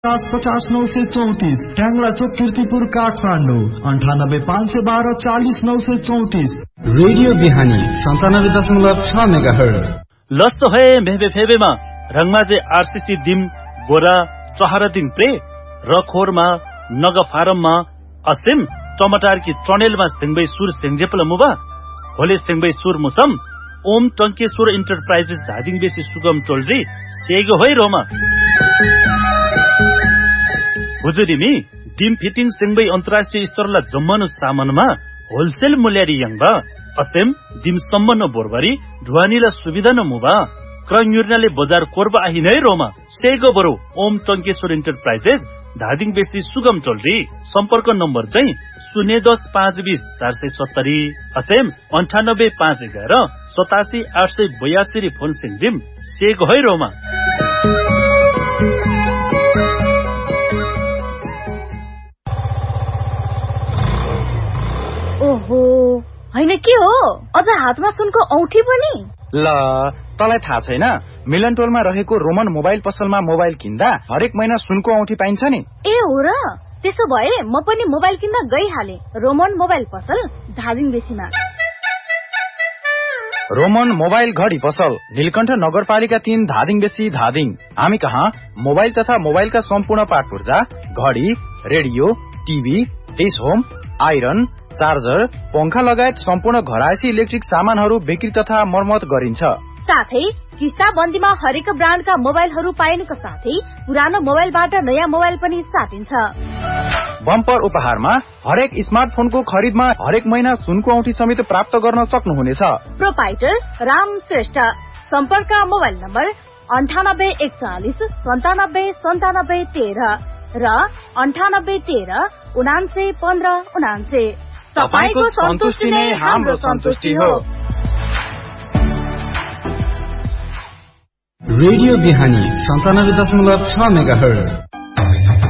50 ट्याङ्ला चोक Kirtipur Kathmandu 98 512 40 934। Radio बिहानी 97.6 megahertz. लस्सो है मेहबे फेबेमा रङमाजे RCC दिम बोरा चहरा दिन प्रे रखोरमा नग फारममा असिम टमाटर की ट्रनेलमा सिंगबै सुर सिंगजेपल मुबा होले सिंगबै सुर मुसम ओम टंकेश्वर इन्टरप्राइजेस धादिङ बेसी सुगम टोलरी सेगो होइ रोमा हुजुरिमी डिम फिटिङ सिंगबै अन्तर्राष्ट्रिय स्तरला जम्मनु सामानमा होलसेल मूल्यारी यङबा असेम डिम सम्मन बोरबारी ढुवानीला सुविधा न मुबा क्रयुर्नाले बजार कोर्बा आहि नै रोमा सेगो बरो ओम टंकेश्वर इन्टरप्राइजेस धादिङ बेसी सुगम टोलरी सम्पर्क नम्बर चाहिँ 010 520 470 असेम 98 511 87 882 फोन सिंजिम सेगो है रोमा। ओहो हैन के हो अझ हातमा सुनको औठी पनि ल तलाई थाहा छैन मिलन टोलमा रहेको रोमन मोबाइल पसलमा मोबाइल किन्दा हरेक महिना सुनको औठी पाइन्छ नि। ए हो र त्यसो भए म पनि मोबाइल किन्न गइहाले रोमन मोबाइल पसल धादिङ बेसीमा। रोमन मोबाइल घडी पसल नीलकण्ठ नगरपालिका 3 धादिङ बेसी धादिङ। हामी कहाँ मोबाइल तथा मोबाइलका सम्पूर्ण पार्ट पुर्जा घडी radio TV dish home iron charger पंखा लगायत सम्पूर्ण घरायसी इलेक्ट्रिक सामानहरू बिक्री तथा मर्मत गरिन्छ। साथै किस्ता बन्दीमा हरेक ब्रान्डका मोबाइलहरू पाइनुको साथै पुरानो मोबाइलबाट नयाँ मोबाइल पनि साटिन्छ। बम्पर उपहारमा हरेक स्मार्टफोनको खरिदमा हरेक महिना सुनको औठी समेत प्राप्त गर्न सक्नुहुनेछ। प्रोपाइटर राम श्रेष्ठ सम्पर्क मोबाइल नम्बर 98 140 97 13 र 98 13 79 15 79। तपाईको सन्तुष्टि नै हाम्रो सन्तुष्टि हो। रेडियो बिहानी 97.6 मेगाहर्ज।